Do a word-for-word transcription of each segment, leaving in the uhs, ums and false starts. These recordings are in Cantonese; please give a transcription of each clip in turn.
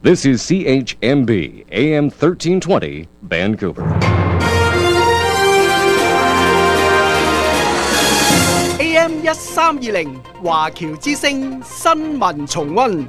This is C H M B, A M thirteen twenty, Vancouver. A M 一三二零華僑之聲新聞重溫。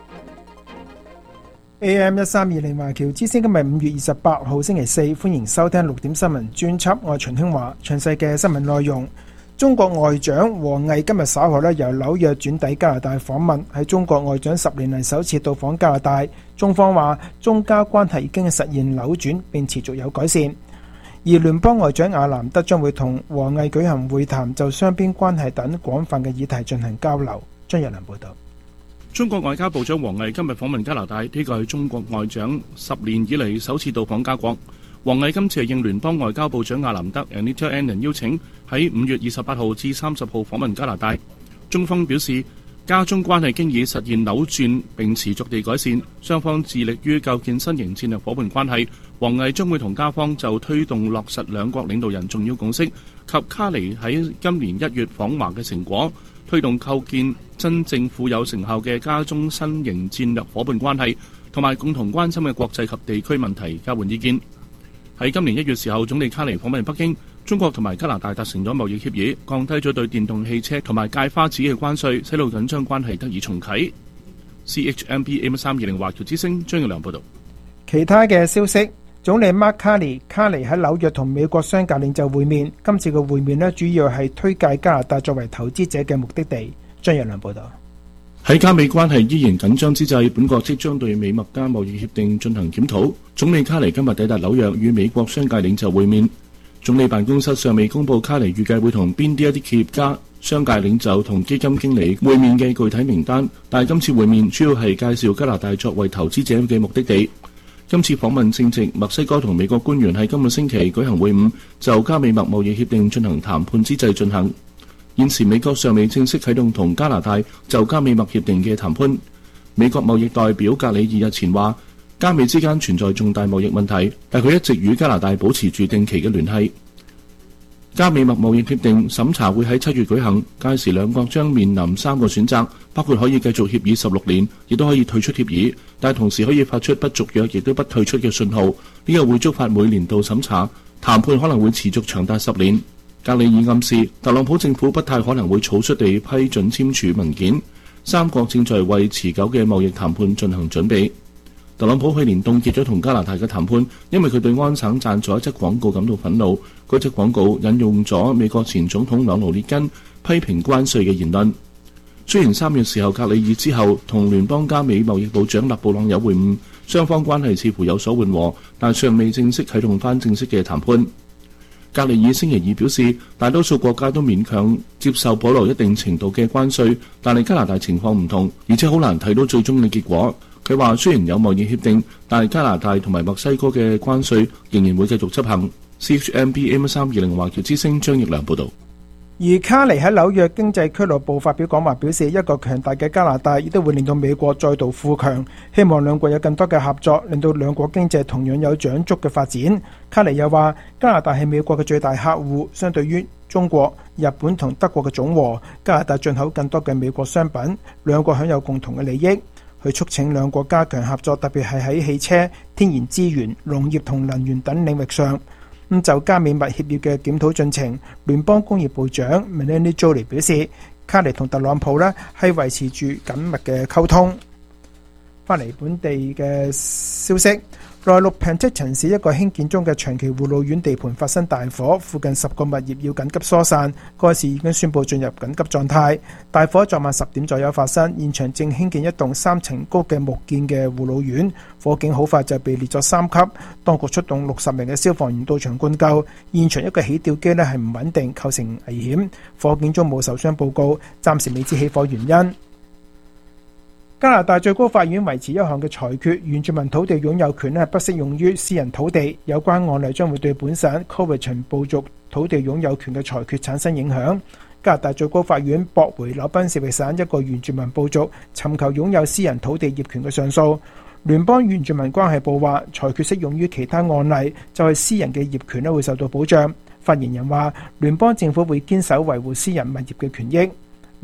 A M 一三二零華僑之聲今日五月二十八號星期四，歡迎收聽六點新聞專輯。我係秦興華，詳細嘅新聞內容。中國外長王毅今日稍後咧由紐約轉抵加拿大訪問，係中國外長十年嚟首次到訪加拿大。中方話中加關係已經實現扭轉並持續有改善。而聯邦外長阿南德將會同王毅舉行會談，就雙邊關係等廣泛嘅議題進行交流。張日良報道。 中國外交部長王毅今日訪問加拿大，呢個係中國外長十年以嚟首次到訪加國。王毅今次係應聯邦外交部長阿南德 Anita Anand 邀請，喺五月二十八號至三十號訪問加拿大。中方表示，加中關係經已實現扭轉並持續地改善，雙方致力於構建新型戰略夥伴關係。王毅將會同加方就推動落實兩國領導人重要共識及卡尼喺今年一月訪華嘅成果，推動構建真正富有成效嘅加中新型戰略夥伴關係，同埋共同關心嘅國際及地區問題交換意見。喺今年一月時候，總理卡尼訪問北京，中國同埋加拿大達成咗貿易協議，降低咗對電動汽車同埋芥花籽嘅關稅，使到緊張關係得以重啟。C H M B A 三二零華僑之聲張耀良報道。 其他嘅消息，總理 Mark Carney 卡尼喺紐約同美國商界領袖會面，今次嘅會面呢，主要係推介加拿大作為投資者嘅目的地。張耀良報道。 喺加美關係依然緊張之際，本國即將對美墨加貿易協定進行檢討。總理卡尼今日抵達紐約與美國商界領袖會面。總理辦公室尚未公布卡尼預計會同邊啲一啲企業家、商界領袖同基金經理會面嘅具體名單，但係今次會面主要係介紹加拿大作為投資者嘅目的地。今次訪問正值墨西哥同美國官員喺今個星期舉行會晤，就加美墨貿易協定進行談判之際進行。現時美國尚未正式啟動同加拿大就加美墨協定嘅談判。美國貿易代表格里爾日前話，加美之間存在重大貿易問題，但佢一直與加拿大保持住定期嘅聯繫。加美墨貿易協定審查會喺七月舉行，屆時兩國將面臨三個選擇，包括可以繼續協議十六年，亦都可以退出協議，但同時可以發出不續約亦都不退出嘅信號。呢個會觸發每年度審查，談判可能會持續長達十年。格里爾暗示，特朗普政府不太可能會草率地批准簽署文件。三國正在為持久嘅貿易談判進行準備。特朗普去年凍結咗同加拿大嘅談判，因為佢對安省贊助一則廣告感到憤怒。嗰則廣告引用咗美國前總統朗奴列根批評關稅嘅言論。雖然三月時候格里爾之後同聯邦加美貿易部長勒布朗有會晤，雙方關係似乎有所緩和，但尚未正式啟動翻正式嘅談判。格里爾星期二表示，大多數國家都勉強接受保留一定程度嘅關稅，但係加拿大情況唔同，而且好難睇到最終嘅結果。佢話雖然有貿易協定，但係加拿大同埋墨西哥嘅關稅仍然會繼續執行。C H M B A 三二零華僑之聲張奕良報導。 而卡尼喺紐約經濟俱樂部發表講話，表示一個強大嘅加拿大亦都會令到美國再度富強，希望兩國有更多嘅合作，令到兩國經濟同樣有長足嘅發展。卡尼又話加拿大係美國嘅最大客戶，相對於中國、日本同德國嘅總和，加拿大進口更多嘅美國商品，兩國享有共同嘅利益。去促請兩國加強合作，特別係喺汽車、天然資源、農業同能源等領域上。咁就加美墨協議嘅檢討進程，聯邦工業部長 Melanie Joly 表示，卡尼同特朗普呢係維持住緊密嘅溝通。翻嚟本地嘅消息，內陸平積層市一個興建中嘅長期護老院地盤發生大火，附近十個物業要緊急疏散，該市已經宣布進入緊急狀態。大火昨晚十點左右發生，現場正興建一棟三層高嘅木建嘅護老院，火警好快就被列作三級，當局出動六十名嘅消防員到場灌救，現場一個起吊機呢係唔穩定，構成危險，火警中冇受傷報告，暫時未知起火原因。加拿大最高法院維持一項嘅裁決，原住民土地擁有權咧不適用於私人土地，有關案例將會對本省 Cowichan 部族土地擁有權嘅裁決產生影響。加拿大最高法院駁回紐賓士域省一個原住民部族尋求擁有私人土地業權嘅上訴。聯邦原住民關係部話，裁決適用於其他案例，就係私人嘅業權咧會受到保障。發言人話，聯邦政府會堅守維護私人物業嘅權益。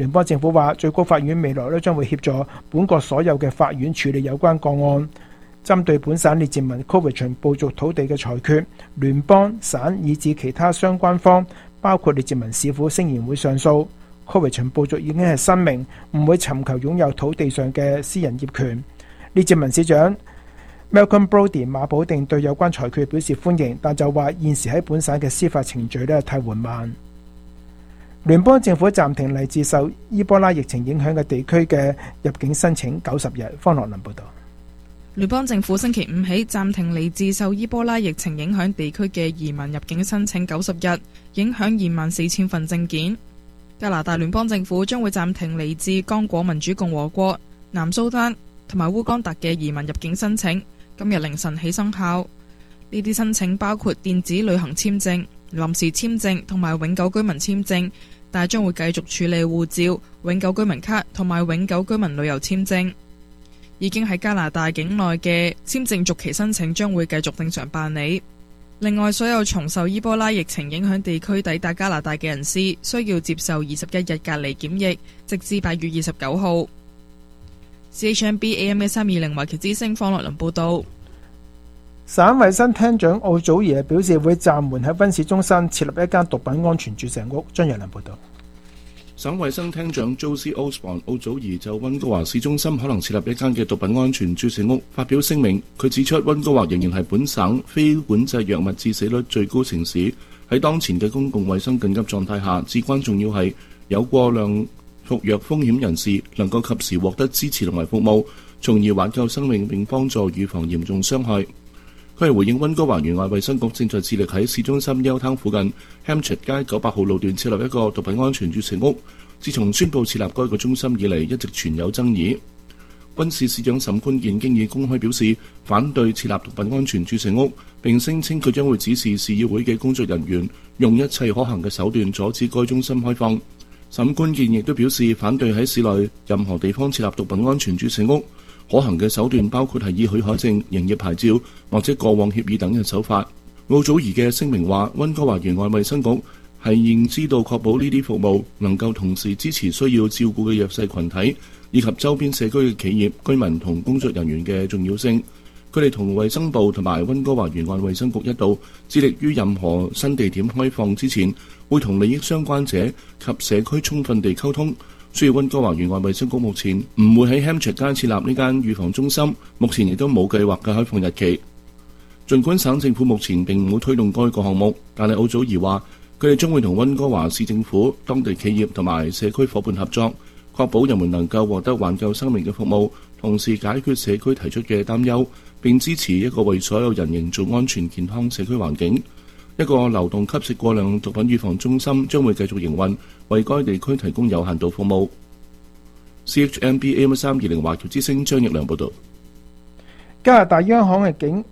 聯邦政府話，最高法院未來咧將會協助本國所有嘅法院處理有關個案。針對本省列治文 Cowichan 部族土地嘅裁決，聯邦、省以至其他相關方，包括列治文市府，聲言會上訴。Cowichan 部族已經係聲明唔會尋求擁有土地上嘅私人業權。列治文市長 Malcolm Brody 馬保定對有關裁決表示歡迎，但就話現時喺本省嘅司法程序咧太緩慢。聯邦政府暫停嚟自受伊波拉疫情影響嘅地區嘅入境申請九十日。方樂林報道。 聯邦政府星期五起暫停嚟自受伊波拉疫情影響地區嘅移民入境申請九十日，影響二萬四千份證件。加拿大聯邦政府將會暫停嚟自剛果民主共和國、南蘇丹同埋烏干達嘅移民入境申請，今日凌晨起生效。呢啲申請包括電子旅行簽證、臨時簽證同埋永久居民簽證，但係將會繼續處理護照、永久居民卡同埋永久居民旅遊簽證。已經喺加拿大境內嘅簽證續期申請將會繼續正常辦理。另外，所有從受伊波拉疫情影響地區抵達加拿大嘅人士需要接受二十一日隔離檢疫，直至八月二十九號。C H M B A M 一三二零華僑之聲方樂麟報道。 省衛生廳長奧祖兒表示會暫緩喺溫市中心設立一間毒品安全注射屋。張日良報道。 省衛生廳長 Josie Osborne 奧祖兒就溫哥華市中心可能設立一間嘅毒品安全注射屋發表聲明。佢指出，溫哥華仍然係本省非管制藥物致死率最高城市，喺當前嘅公共衛生緊急狀態下，至關重要係有過量服藥風險人士能夠及時獲得支持同埋服務，從而挽救生命並幫助預防嚴重傷害。佢係回應溫哥華園外衛生局正在致力喺市中心休灘附近 Hampshire 街九百號路段設立一個毒品安全注射屋。自從宣布設立該個中心以嚟，一直存有爭議。溫市市長沈坤健經已公開表示反對設立毒品安全注射屋，並聲稱佢將會指示市議會嘅工作人員用一切可行嘅手段阻止該中心開放。沈坤健亦都表示反對喺市內任何地方設立毒品安全注射屋。可行嘅手段包括係以許可證、營業牌照或者過往協議等嘅手法。奧祖兒嘅聲明話，溫哥華園外衛生局係認知道確保呢啲服務能夠同時支持需要照顧嘅弱勢群體，以及周邊社區嘅企業、居民同工作人員嘅重要性。佢哋同衛生部同埋溫哥華園外衛生局一道，致力於任何新地點開放之前，會同利益相關者及社區充分地溝通。所以溫哥華園外衛生局目前唔會喺 Hampshire 街設立呢間預防中心，目前亦都冇計劃嘅開放日期。儘管省政府目前並唔會推動該個項目，但係奧祖兒話佢哋將會同溫哥華市政府、當地企業同埋社區夥伴合作，確保人們能夠獲得挽救生命嘅服務，同時解決社區提出嘅擔憂，並支持一個為所有人營造安全健康社區環境。一個流動吸食過量毒品預防中心將會繼續營運，為該地區提供有限度服務。C H M B A M 三二零華僑之聲張奕良報道。 加拿大央行嘅警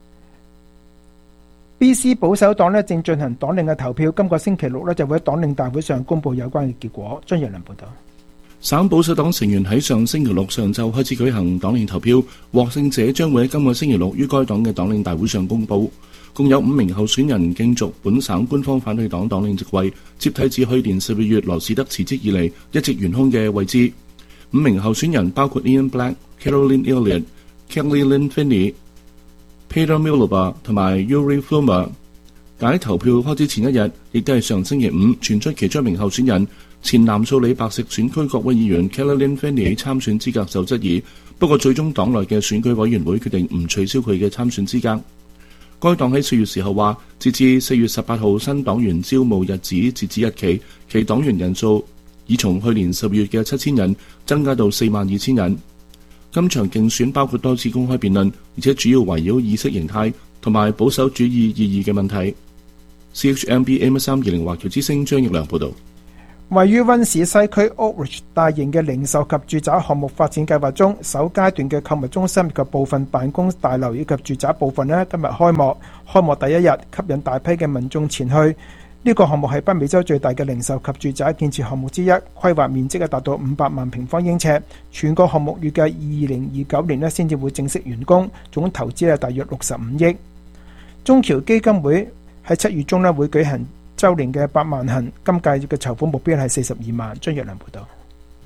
B C 保守黨咧正進行黨領嘅投票，今個星期六咧就會喺黨領大會上公布有關嘅結果。張奕良報道。 省保守黨成員喺上星期六上晝開始舉行黨領投票，獲勝者將會喺今個星期六於該黨嘅黨領大會上公布。共有五名候選人競逐本省官方反對黨黨領席位，接替自去年十二月羅士德辭職以嚟一直懸空嘅位置。五名候選人包括 Ian Black、Caroline Elliott、Kelly Lynn Finney、Peter Miliband 同埋 Yuri Flummer。但喺投票開始前一日，亦都係上星期五傳出其中一名候選人前南蘇里白石選區國會議員 Kelly Lynn Finney 參選資格受質疑，不過最終黨內嘅選舉委員會決定唔取消佢嘅參選資格。該黨喺四月時候話，截至四月十八號新黨員招募日子截止日期，其黨員人數已從去年十月嘅七千人增加到四萬二千人。今場競選包括多次公開辯論，而且主要圍繞意識形態同埋保守主義意義嘅問題。C H M B A 三二零華僑之聲張奕良報道。 位於溫市西區 Oakridge 大型嘅零售及住宅項目發展計劃中，首階段嘅購物中心及部分辦公大樓以及住宅部分呢，今日開幕。開幕第一日吸引大批嘅民眾前去。呢、這個項目係北美洲最大嘅零售及住宅建設項目之一，規劃面積係達到五百萬平方英尺。全個項目預計二零二九年呢先至會正式完工，總投資係大約六十五億。中僑基金會喺七月中呢會舉行周年嘅百萬行，今屆嘅籌款目標係四十二萬。張若良報道。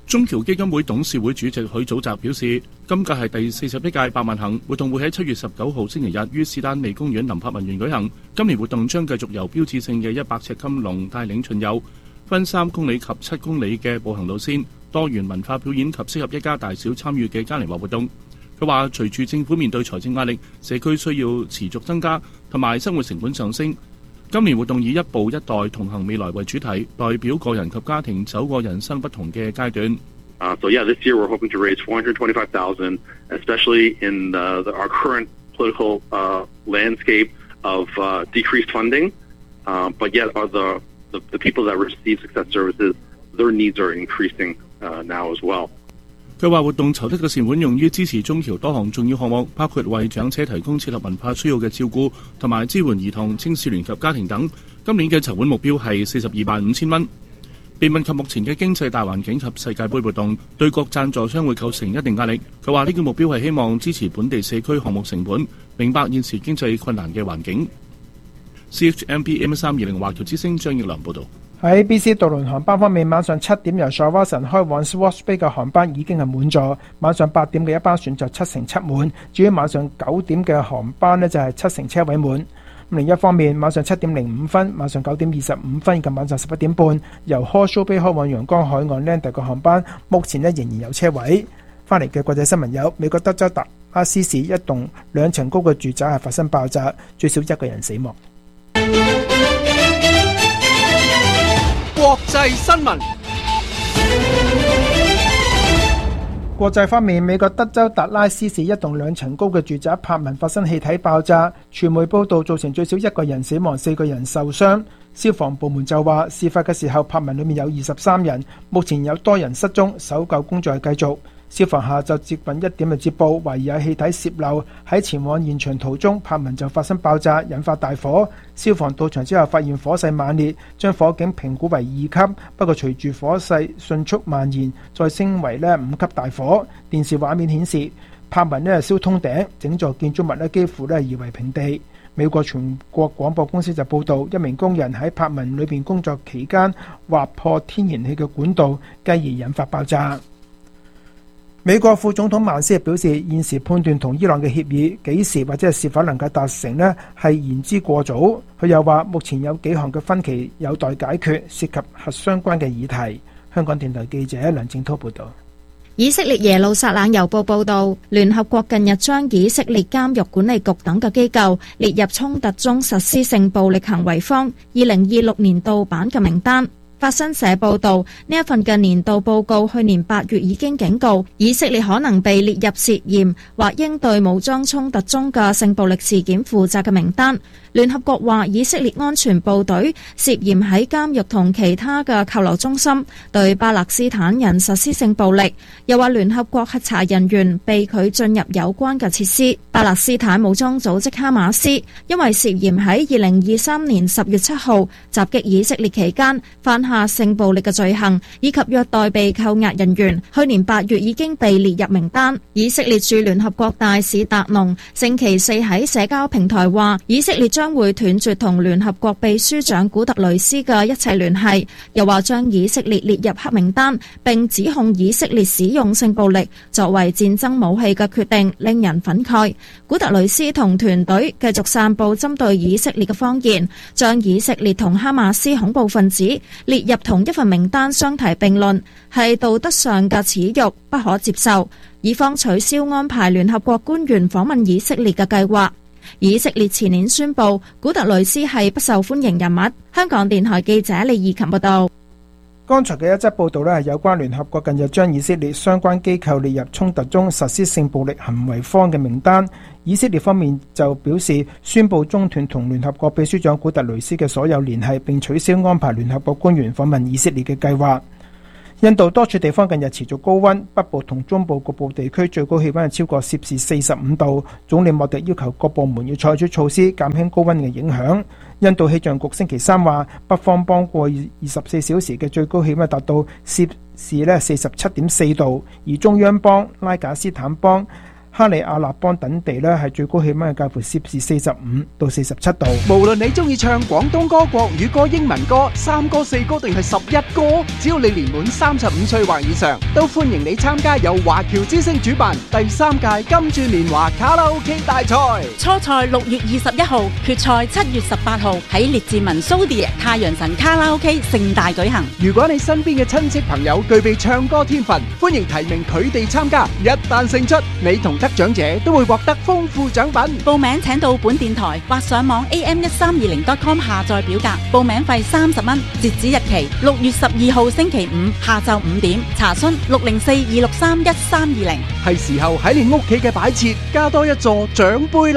中僑基金會董事會主席許祖澤表示，今屆係第四十一屆百萬行活動，會喺七月十九號星期日於史丹利公園臨柏文園舉行。今年活動將繼續由標誌性嘅一百尺金龍帶領巡遊，分三公里及七公里嘅步行路線，多元文化表演及適合一家大小參與嘅嘉年華活動。佢話，隨住政府面對財政壓力，社區需要持續增加，同埋生活成本上升。今年活動以一步一代同行未來為主題，代表個人及家庭走過人生不同嘅階段。 Uh, so yeah, this year we're hoping to raise four hundred twenty-five thousand dollars, especially in the, the, our current political uh, landscape of uh, decreased funding. Uh, but yet, are the, the the people that receive success services, their needs are increasing uh, now as well. 佢話活動籌得嘅善款用於支持中僑多項重要項目，包括為長者提供切合文化需要嘅照顧，同埋支援兒童、青少年及家庭等。今年嘅籌款目標係四十二萬五千蚊。被問及目前嘅經濟大環境及世界盃活動對各贊助商會構成一定壓力，佢話呢個目標係希望支持本地社區項目成本，明白現時經濟困難嘅環境。C H M P M 三二零華僑之聲張奕良報導。 喺 B C 渡輪航班方面，晚上七點由 Shawson 開往 Swash Bay 嘅航班已經係滿座，晚上八點嘅一班船就七成七滿，至於晚上九點嘅航班呢，就係七成車位滿。另一方面，晚上七點零五分、晚上九點二十五分以及晚上十一點半由 Horseshoe Bay 開往陽江海岸 Lander 嘅航班，目前呢仍然有車位。翻嚟嘅國際新聞有：美國德州達拉斯市一棟兩層高嘅住宅係發生爆炸，最少一個人死亡。 國際新聞。 國際方面，美國德州達拉斯市一棟兩層高嘅住宅柏文發生氣體爆炸，傳媒報道造成最少一個人死亡，四個人受傷。消防部門就話，事發嘅時候柏文裏面有二十三人，目前有多人失蹤，搜救工作係繼續。消防下晝接近一點嘅接報，懷疑有氣體洩漏，喺前往現場途中，柏文就發生爆炸，引發大火。消防到場之後發現火勢猛烈，將火警評估為二級，不過隨住火勢迅速蔓延，再升為呢五級大火。電視畫面顯示，柏文呢燒通頂，整座建築物呢幾乎呢夷為平地。美國全國廣播公司就報道，一名工人喺柏文裏邊工作期間劃破天然氣嘅管道，繼而引發爆炸。美國副總統曼斯表示，現時判斷同伊朗嘅協議幾時或者係是否能夠達成呢係言之過早。佢又話，目前有幾項嘅分歧有待解決，涉及核相關嘅議題。香港電台記者梁正濤報道。 以色列耶路撒冷郵報報道，聯合國近日將以色列監獄管理局等嘅機構列入衝突中實施性暴力行為方二零二六年度版嘅名單。法新社報道，呢一份嘅年度報告去年八月已經警告以色列可能被列入涉嫌或應對武裝衝突中嘅性暴力事件負責嘅名單。聯合國話，以色列安全部隊涉嫌喺監獄同其他嘅扣留中心對巴勒斯坦人實施性暴力，又話聯合國核查人員被拒進入有關嘅設施。巴勒斯坦武裝組織哈馬斯因為涉嫌喺二零二三年十月七號襲擊以色列期間犯下性暴力嘅罪行，以及虐待被扣押人員，去年八月已經被列入名單。以色列駐聯合國大使達農星期四喺社交平台話，以色列將會斷絕同聯合國秘書長古特雷斯嘅一切聯繫，又話將以色列列入黑名單，並指控以色列使用性暴力作為戰爭武器嘅決定令人憤慨。古特雷斯同團隊繼續散布針對以色列嘅謊言，將以色列同哈馬斯恐怖分子列入同一份名單相提並論，係道德上嘅恥辱，不可接受。以方取消安排聯合國官員訪問以色列嘅計劃。以色列前年宣布古特雷斯係不受歡迎人物。香港電台記者李義琴報道。 剛才嘅一則報道呢，係有關聯合國近日將以色列相關機構列入衝突中實施性暴力行為方嘅名單。以色列方面就表示宣布中斷同聯合國秘書長古特雷斯嘅所有聯繫，並取消安排聯合國官員訪問以色列嘅計劃。印度多處地方近日持續高溫，北部同中部局部地區最高氣溫係超過攝氏四十五度。總理莫迪要求各部門要採取措施減輕高溫嘅影響。印度氣象局星期三話，北方邦過二十四小時嘅最高氣溫達到攝氏呢四十七點四度，而中央邦、拉賈斯坦邦、 哈里亞納邦等地呢係最高氣溫係介乎攝氏四十五到四十七度。 無論你中意唱廣東歌、國語歌、英文歌、三歌、四歌定係十一歌，只要你年滿三十五歲或以上，都歡迎你參加由華僑之聲主辦第三屆金鑽年華卡拉 OK 大賽。 初賽六月二十一號，決賽七月十八號喺列治文蘇迪太陽神卡拉 OK 盛大舉行。 如果你身邊嘅親戚朋友具備唱歌天分，歡迎提名佢哋參加。一旦勝出，你同得獎者都會獲得豐富獎品。 報名請到本電台或上網 a m 一三二零 dot com 下載表格，報名費三十蚊，截止日期六月十二號星期五下晝五點。查詢六零四二六三一三二零。 係時候喺你屋企嘅擺設加多一座獎杯啦。